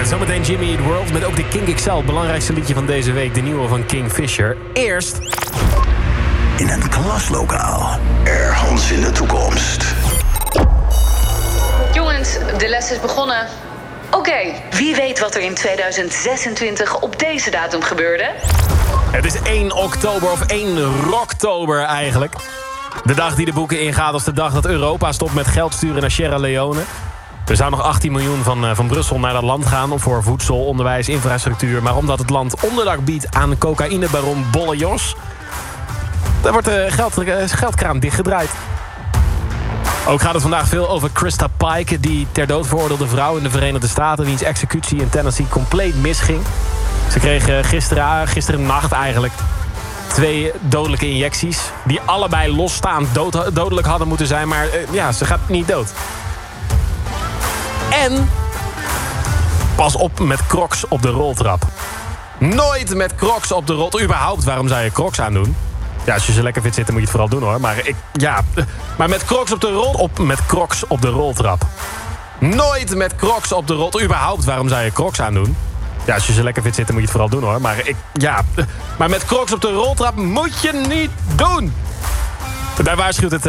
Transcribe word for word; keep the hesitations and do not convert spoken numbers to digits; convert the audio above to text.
Zometeen Jimmy Eat World met ook de King X L. Het belangrijkste liedje van deze week, de nieuwe van Kingfisher. Eerst... In een klaslokaal. Ergens in de toekomst. Jongens, de les is begonnen. Oké, okay, wie weet wat er in tweeduizend zesentwintig op deze datum gebeurde? Het is één oktober of één Rocktober eigenlijk. De dag die de boeken ingaat als de dag dat Europa stopt met geld sturen naar Sierra Leone. Er zou nog achttien miljoen van, van Brussel naar dat land gaan voor voedsel, onderwijs, infrastructuur. Maar omdat het land onderdak biedt aan cocaïnebaron Bolle Jos, daar wordt de geld, geldkraan dichtgedraaid. Ook gaat het vandaag veel over Krista Pike, die ter dood veroordeelde vrouw in de Verenigde Staten, wiens executie in Tennessee compleet misging. Ze kreeg gisteren, gisteren nacht eigenlijk twee dodelijke injecties, die allebei losstaand dood, dodelijk hadden moeten zijn, maar uh, ja, ze gaat niet dood. En pas op met Crocs op de roltrap. Nooit met Crocs op de roltrap. Überhaupt, waarom zou je Crocs aandoen? Ja, als je ze lekker vindt zitten, moet je het vooral doen hoor. Maar ik, ja, maar met Crocs op de rol, op met Crocs op de roltrap. Nooit met Crocs op de roltrap. Überhaupt, waarom zou je Crocs aandoen? Ja, als je ze lekker vindt zitten, moet je het vooral doen hoor. Maar ik, ja, maar met Crocs op de roltrap moet je niet doen. Daar waarschuwt het